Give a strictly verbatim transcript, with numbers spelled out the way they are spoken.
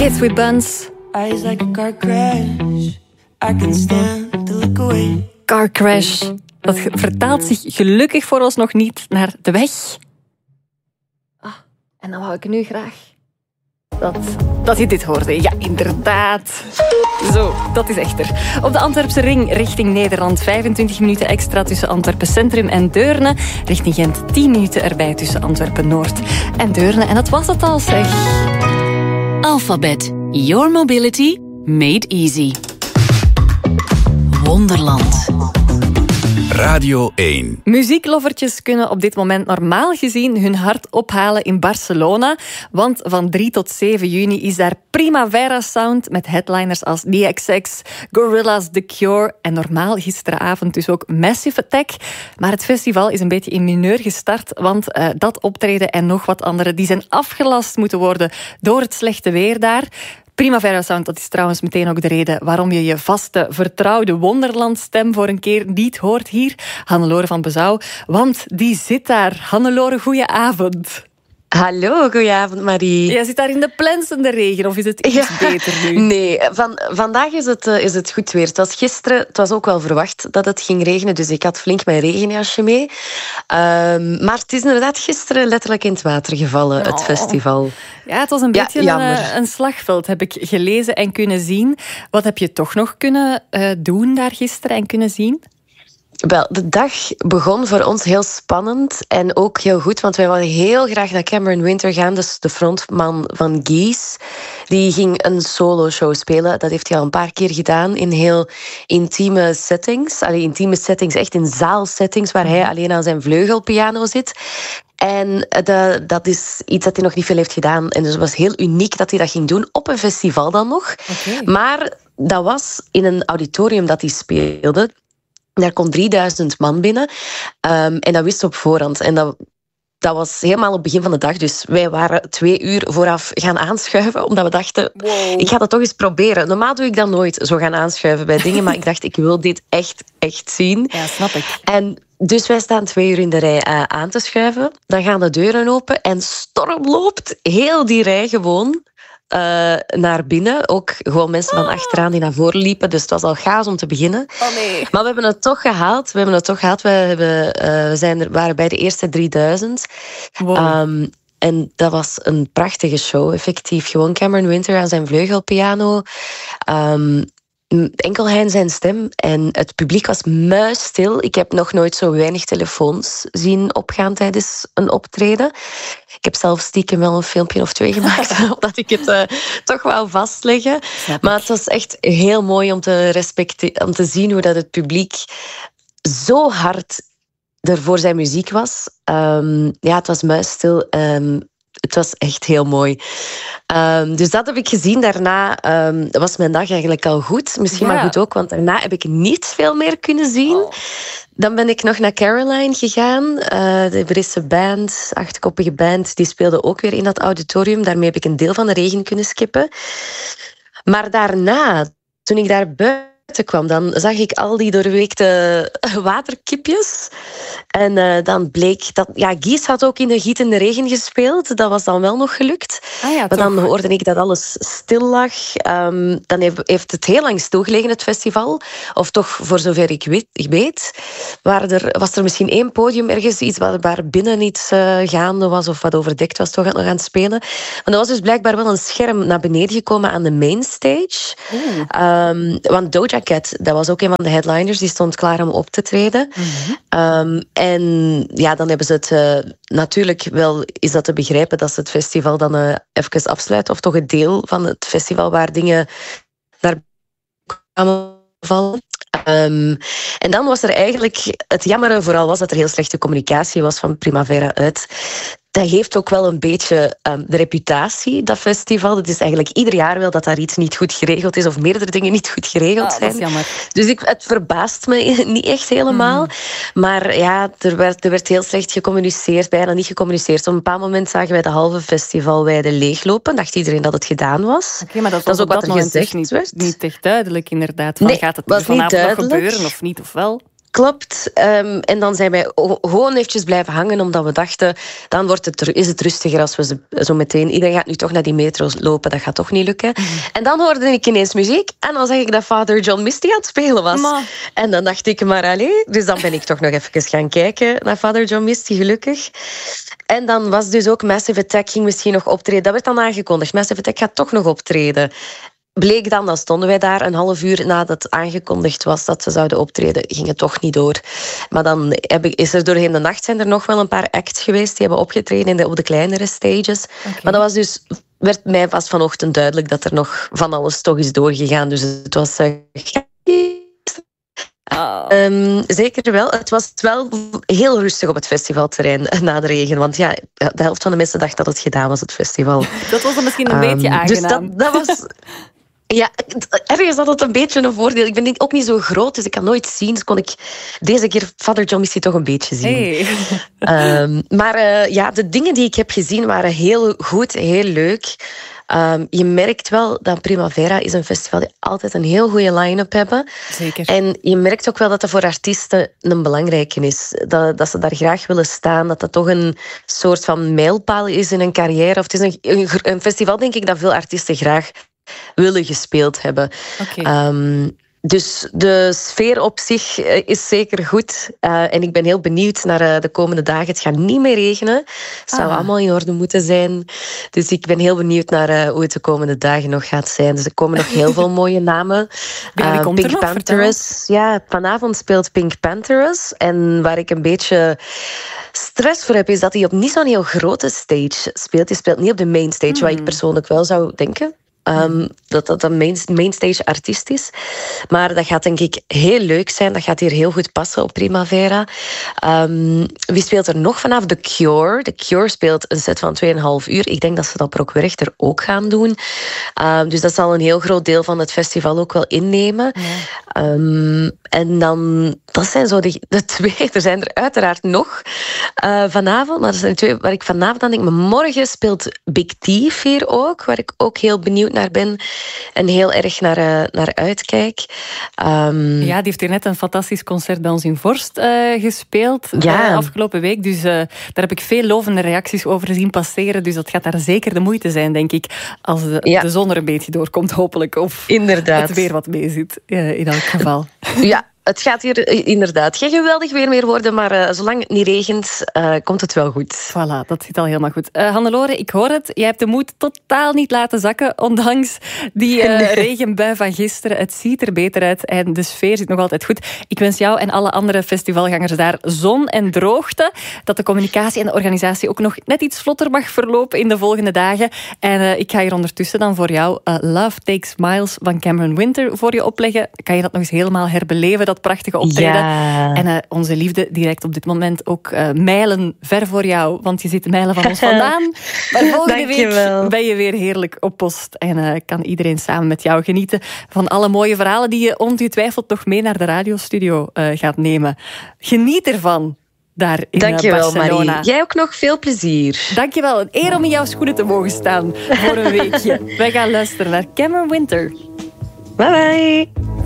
Sweet Buns. Eyes like a car crash. I can stand to look away. Car crash. Dat vertaalt zich gelukkig voor ons nog niet naar de weg. Ah, en dan wou ik nu graag dat, dat je dit hoorde. Ja, inderdaad. Zo, dat is echter. Op de Antwerpse ring richting Nederland. vijfentwintig minuten extra tussen Antwerpen Centrum en Deurne. Richting Gent tien minuten erbij tussen Antwerpen Noord en Deurne. En dat was het al, zeg. Alphabet. Your mobility made easy. Wonderland. Radio één. Muzieklovertjes kunnen op dit moment normaal gezien hun hart ophalen in Barcelona. Want van drie tot zeven juni is daar Primavera Sound met headliners als D X X, Gorillaz, The Cure en normaal gisteravond dus ook Massive Attack. Maar het festival is een beetje in mineur gestart, want uh, dat optreden en nog wat andere die zijn afgelast moeten worden door het slechte weer daar. Primavera Sound, dat is trouwens meteen ook de reden waarom je je vaste, vertrouwde Wonderland-stem voor een keer niet hoort hier. Hannelore van Bezouw, want die zit daar. Hannelore, goeie-avond. Hallo, goedenavond Marie. Jij zit daar in de plensende regen, of is het iets ja, beter nu? Nee, van, vandaag is het, uh, is het goed weer. Het was gisteren, het was ook wel verwacht dat het ging regenen, dus ik had flink mijn regenjasje mee. Um, maar het is inderdaad gisteren letterlijk in het water gevallen, oh. het festival. Ja, het was een beetje ja, een, een slagveld, heb ik gelezen en kunnen zien. Wat heb je toch nog kunnen uh, doen daar gisteren en kunnen zien? Wel, de dag begon voor ons heel spannend en ook heel goed, want wij wilden heel graag naar Cameron Winter gaan, dus de frontman van Geese. Die ging een solo-show spelen. Dat heeft hij al een paar keer gedaan in heel intieme settings. Allee, intieme settings, echt in zaalsettings, waar hij alleen aan zijn vleugelpiano zit. En dat, dat is iets dat hij nog niet veel heeft gedaan. En dus het was heel uniek dat hij dat ging doen, op een festival dan nog. Okay. Maar dat was in een auditorium dat hij speelde. Daar kon drieduizend man binnen. Um, en dat wist op voorhand. En dat, dat was helemaal op het begin van de dag. Dus wij waren twee uur vooraf gaan aanschuiven. Omdat we dachten, wow. ik ga dat toch eens proberen. Normaal doe ik dat nooit, zo gaan aanschuiven bij dingen. Maar ik dacht, ik wil dit echt, echt zien. Ja, snap ik. En dus wij staan twee uur in de rij uh, aan te schuiven. Dan gaan de deuren open en storm loopt heel die rij gewoon Uh, naar binnen. Ook gewoon mensen van achteraan die naar voren liepen. Dus het was al chaos om te beginnen. Oh nee. Maar we hebben het toch gehaald. We hebben het toch gehaald. We hebben, uh, zijn er, waren bij de eerste drieduizend. Wow. Um, en dat was een prachtige show, effectief. Gewoon Cameron Winter aan zijn vleugelpiano. Um, enkel hij en zijn stem. En het publiek was muisstil. Ik heb nog nooit zo weinig telefoons zien opgaan tijdens een optreden. Ik heb zelf stiekem wel een filmpje of twee gemaakt, omdat ik het uh, toch wou vastleggen. Snap maar het was echt heel mooi om te, respecte- om te zien hoe dat het publiek zo hard er voor zijn muziek was. Um, ja, het was muisstil. Um, Het was echt heel mooi. Um, dus dat heb ik gezien. Daarna um, was mijn dag eigenlijk al goed. Misschien ja. maar goed ook, want daarna heb ik niet veel meer kunnen zien. Oh. Dan ben ik nog naar Caroline gegaan. Uh, de Britse band, achtkoppige band, die speelde ook weer in dat auditorium. Daarmee heb ik een deel van de regen kunnen skippen. Maar daarna, toen ik daar buiten kwam, dan zag ik al die doorweekte waterkipjes. En uh, dan bleek dat... Ja, Gies had ook in de gietende regen gespeeld. Dat was dan wel nog gelukt. Ah ja, maar dan hoorde ik dat alles stil lag. Um, dan heeft het heel lang stilgelegen, het festival. Of toch, voor zover ik weet, ik weet waar er, was er misschien één podium ergens, iets waar, waar binnen iets uh, gaande was of wat overdekt was, toch nog aan het spelen. Maar er was dus blijkbaar wel een scherm naar beneden gekomen aan de mainstage. Um, want Doja Cat, dat was ook een van de headliners, die stond klaar om op te treden. Mm-hmm. Um, en ja, dan hebben ze het... Uh, natuurlijk wel is dat te begrijpen dat ze het festival dan uh, even afsluiten, of toch een deel van het festival waar dingen naar kwamen vallen. Um, en dan was er eigenlijk... Het jammere vooral was dat er heel slechte communicatie was van Primavera uit. Dat heeft ook wel een beetje um, de reputatie, dat festival. Het is eigenlijk ieder jaar wel dat daar iets niet goed geregeld is, of meerdere dingen niet goed geregeld oh, zijn. Dat is jammer. Dus ik, het verbaast me niet echt helemaal. Mm. Maar ja, er werd, er werd heel slecht gecommuniceerd, bijna niet gecommuniceerd. Op een bepaald moment zagen wij de halve festivalweide leeglopen. Dacht iedereen dat het gedaan was. Oké, okay, maar dat, dat is ook wat er gezegd niet, werd. Niet echt duidelijk, inderdaad. Van, nee, gaat het was vanavond niet nog gebeuren of niet, of wel? Klopt. Um, en dan zijn wij o- gewoon eventjes blijven hangen, omdat we dachten, dan wordt het, is het rustiger als we zo, zo meteen... Iedereen gaat nu toch naar die metro's lopen, dat gaat toch niet lukken. Mm. En dan hoorde ik ineens muziek en dan zag ik dat Father John Misty aan het spelen was. Ma. En dan dacht ik, maar allee. Dus dan ben ik toch nog even gaan kijken naar Father John Misty, gelukkig. En dan was dus ook Massive Attack ging misschien nog optreden. Dat werd dan aangekondigd. Massive Attack gaat toch nog optreden. Bleek dan, dan stonden wij daar een half uur nadat het aangekondigd was dat ze zouden optreden, ging het toch niet door. Maar dan heb ik, is er doorheen de nacht zijn er nog wel een paar acts geweest die hebben opgetreden in de, op de kleinere stages. Okay. Maar dat was dus, werd mij pas vanochtend duidelijk dat er nog van alles toch is doorgegaan. Dus het was... Uh, Oh. Um, zeker wel. Het was wel heel rustig op het festivalterrein na de regen. Want ja, de helft van de mensen dacht dat het gedaan was, het festival. Dat was dan misschien een um, beetje aangenaam. Dus dat, dat was... Ja, ergens had het een beetje een voordeel. Ik ben denk ook niet zo groot, dus ik kan nooit zien. Dus kon ik deze keer Father John Misty toch een beetje zien. Hey. Um, maar uh, ja, de dingen die ik heb gezien waren heel goed, heel leuk. Um, je merkt wel dat Primavera is een festival die altijd een heel goede line-up hebben. Zeker. En je merkt ook wel dat dat voor artiesten een belangrijke is. Dat, dat ze daar graag willen staan. Dat dat toch een soort van mijlpaal is in een carrière. Of het is een, een, een festival, denk ik, dat veel artiesten graag willen gespeeld hebben. Okay. Um, dus de sfeer op zich is zeker goed. Uh, en ik ben heel benieuwd naar uh, de komende dagen. Het gaat niet meer regenen. Het zou ah. allemaal in orde moeten zijn. Dus ik ben heel benieuwd naar uh, hoe het de komende dagen nog gaat zijn. Dus er komen nog heel veel mooie namen. Uh, Pink Pantheress. Ja, vanavond speelt Pink Pantheress. En waar ik een beetje stress voor heb, is dat hij op niet zo'n heel grote stage speelt. Hij speelt niet op de main stage, hmm. wat ik persoonlijk wel zou denken. Um, dat dat een main, mainstage artiest is. Maar dat gaat denk ik heel leuk zijn. Dat gaat hier heel goed passen op Primavera. Um, wie speelt er nog vanaf? The Cure. The Cure speelt een set van twee en een half uur. Ik denk dat ze dat per Werchter ook gaan doen. Um, dus dat zal een heel groot deel van het festival ook wel innemen. Ja. Um, en dan... Dat zijn zo de, de twee. Er zijn er uiteraard nog uh, vanavond. Maar er zijn twee waar ik vanavond aan denk. Maar morgen speelt Big Thief hier ook. Waar ik ook heel benieuwd naar ben. En heel erg naar, uh, naar uitkijk. Um, ja, die heeft hier net een fantastisch concert bij ons in Vorst uh, gespeeld. Ja. Uh, afgelopen week. Dus uh, daar heb ik veel lovende reacties over zien passeren. Dus dat gaat daar zeker de moeite zijn, denk ik. Als de, ja. de zon er een beetje doorkomt, hopelijk. Of inderdaad. het weer wat mee zit. Uh, in elk geval. Ja. Het gaat hier inderdaad geen geweldig weer meer worden, maar uh, zolang het niet regent, uh, komt het wel goed. Voilà, dat zit al helemaal goed. Uh, Hannelore, ik hoor het. Jij hebt de moed totaal niet laten zakken, ondanks die uh, nee. regenbui van gisteren. Het ziet er beter uit en de sfeer zit nog altijd goed. Ik wens jou en alle andere festivalgangers daar zon en droogte. Dat de communicatie en de organisatie ook nog net iets vlotter mag verlopen in de volgende dagen. En uh, ik ga hier ondertussen dan voor jou uh, Love Takes Miles van Cameron Winter voor je opleggen. Kan je dat nog eens helemaal herbeleven, dat prachtige optreden. Ja. En uh, onze liefde direct op dit moment ook uh, mijlen ver voor jou, want je zit mijlen van ons vandaan. Maar volgende week ben je weer heerlijk op post en uh, kan iedereen samen met jou genieten van alle mooie verhalen die je ongetwijfeld nog mee naar de radiostudio uh, gaat nemen. Geniet ervan. Daar in Dankjewel, Barcelona. Marie. Jij ook nog veel plezier. Dankjewel. Een eer om in jouw schoenen te mogen staan voor een weekje. Wij gaan luisteren naar Cameron Winter. Bye bye.